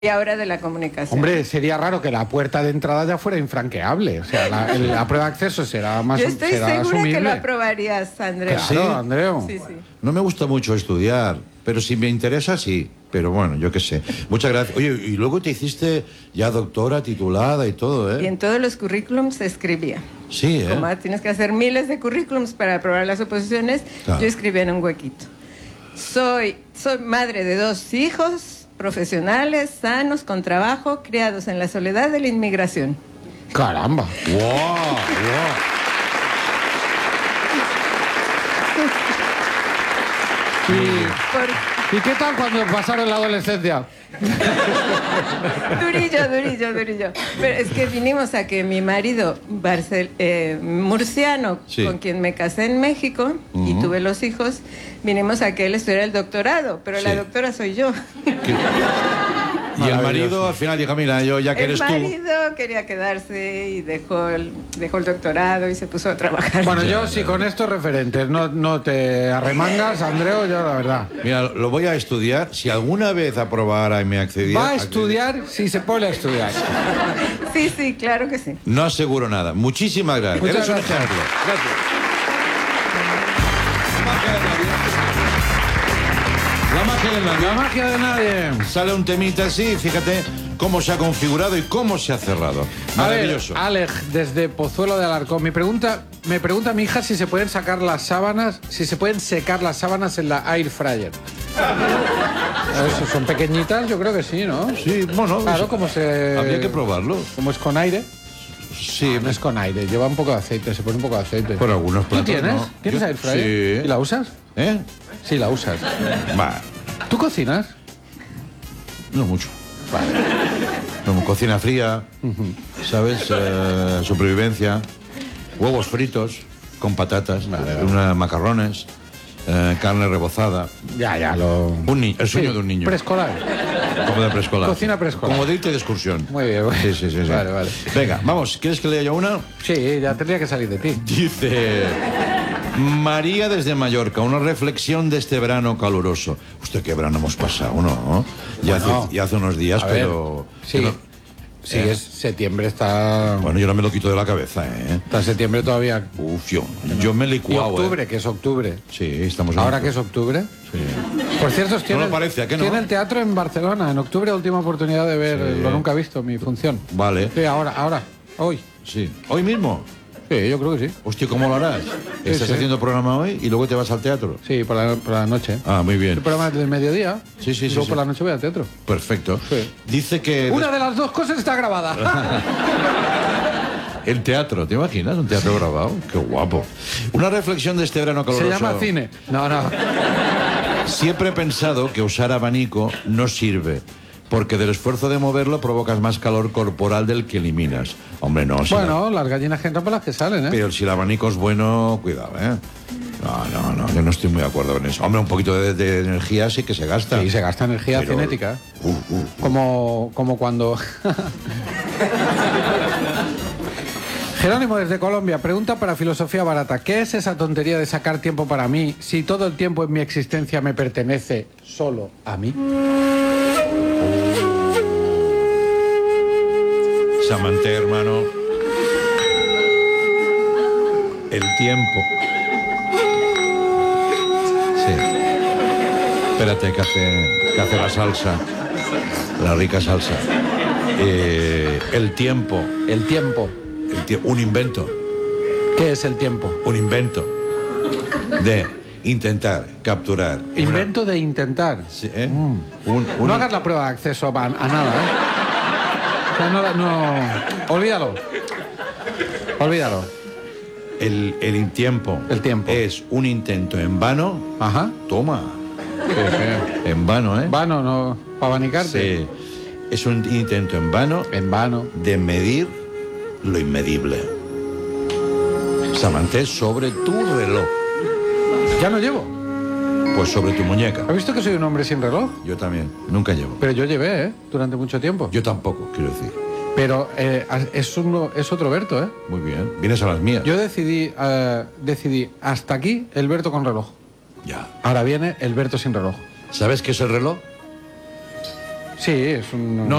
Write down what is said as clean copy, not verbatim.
y ahora de la comunicación. Hombre, sería raro que la puerta de entrada ya fuera infranqueable. O sea, la prueba de acceso será más Yo estoy será segura asumible. que lo aprobarías, Andreu. Claro, ¿Sí? Andreu. Sí, sí. No me gusta mucho estudiar, pero si me interesa, sí. Pero bueno, yo qué sé. Muchas gracias. Oye, y luego te hiciste ya doctora, titulada y todo, Y ¿eh? en todos los currículums se escribía. Sí, ¿eh? Como tienes que hacer miles de currículums para aprobar las oposiciones, Claro. yo escribía en un huequito. Soy madre de 2 hijos profesionales, sanos, con trabajo, criados en la soledad de la inmigración. Caramba. ¡Wow! ¡Wow! Por- ¿Y qué tal cuando pasaron la adolescencia? Durillo. Pero es que vinimos a que mi marido, murciano, Sí. con quien me casé en México y tuve los hijos, vinimos a que él estudiara el doctorado, pero la Sí. doctora soy yo. Y el marido al final dijo, mira, yo ya que El eres tú... marido quería quedarse y dejó el doctorado y se puso a trabajar. Bueno, yo si con estos referentes no te arremangas, Andreu, yo la verdad. Mira, lo voy a estudiar. Si alguna vez aprobara y me accediera... Va a estudiar si se pone a estudiar. Sí, claro que sí. No aseguro nada. Muchísimas gracias. Muchas Eres un gracias. ejemplo. La magia del La nadie. magia de nadie. Sale un temita así, fíjate cómo se ha configurado y cómo se ha cerrado. A ver, Maravilloso. Alex, desde Pozuelo de Alarcón, me pregunta mi hija si se pueden sacar las sábanas, si se pueden secar las sábanas en la air fryer. Eso, son pequeñitas, yo creo que sí, ¿no? Sí, bueno, Claro, como se... habría que probarlo. Como es con aire. Sí, No es con aire, lleva un poco de aceite, se pone un poco de aceite. por algunos ¿Tú platos. tienes? ¿no? ¿Tienes Yo- air fryer? Sí. ¿Y la usas? ¿Eh? Sí, la usas. Va, ¿Tú cocinas? no mucho. Como cocina fría, ¿sabes? Supervivencia, huevos fritos con patatas, macarrones, carne rebozada. Ya, lo... El sueño Sí, de un niño. Preescolar. Como de preescolar. Cocina preescolar. Como de irte de excursión. Muy bien, muy bien. Sí. Vale. Venga, vamos, ¿quieres que lea yo una? Sí, ya tendría que salir de ti. Dice María desde Mallorca, una reflexión de este verano caluroso. Usted qué verano hemos pasado, ¿no? Ya, Bueno, hace, ya hace unos días, a ver, pero... sí. que no- Sí, es septiembre, está... Bueno, yo no me lo quito de la cabeza, ¿eh? Está septiembre todavía. Uf, yo me he Y licuado, octubre, ¿eh? que es octubre. Sí, estamos en Ahora octubre. que es octubre. Sí. Por cierto, lo parece, ¿a qué no? tiene el teatro en Barcelona. En octubre, última oportunidad de ver Sí. Lo Nunca Visto, mi función. Vale, Sí, ahora, hoy. sí. ¿Hoy mismo? Sí, yo creo que sí. Hostia, ¿cómo lo harás? ¿Estás sí. haciendo programa hoy y luego te vas al teatro? Sí, por la noche. Ah, muy El bien. programa es del mediodía. Sí, Y luego por la noche voy al teatro. Perfecto. Sí. Dice que... Una de las dos cosas está grabada. El teatro, ¿te imaginas? Un teatro grabado. Qué guapo. Una reflexión de este verano Se caluroso. llama cine. No. Siempre he pensado que usar abanico no sirve, porque del esfuerzo de moverlo provocas más calor corporal del que eliminas. Hombre, no. Si Bueno, las gallinas que entran por las que salen, ¿eh? pero si el abanico es bueno, cuidado, ¿eh? No, yo no estoy muy de acuerdo con eso. Hombre, un poquito de energía sí que se gasta. Sí, se gasta energía Pero- cinética. Como cuando... Jerónimo desde Colombia pregunta para Filosofía Barata: ¿qué es esa tontería de sacar tiempo para mí si todo el tiempo en mi existencia me pertenece solo a mí? Samanté, hermano. El tiempo. Sí. Espérate, que hace la salsa. La rica salsa. El tiempo. El tiempo. Un invento. ¿Qué es el tiempo? Un invento. De intentar capturar. Invento de intentar. Sí, ¿eh? No hagas la prueba de acceso a nada, ¿eh? O sea, no... Olvídalo. El tiempo. El tiempo. Es un intento en vano. Ajá. Toma. Sí, sí. En vano, ¿eh? Vano, no... Para abanicarte. Sí. Es un intento en vano En vano. de medir lo inmedible. Samanté, sobre tu reloj. Ya no llevo. Pues sobre tu muñeca. ¿Has visto que soy un hombre sin reloj? Yo también. Nunca llevo. Pero yo llevé, ¿eh? Durante mucho tiempo. Yo tampoco, quiero decir. Pero es otro Berto, ¿eh? Muy bien. Vienes a las mías. Yo decidí hasta aquí el Berto con reloj. Ya. Ahora viene el Berto sin reloj. ¿Sabes qué es el reloj? Sí, es un... No,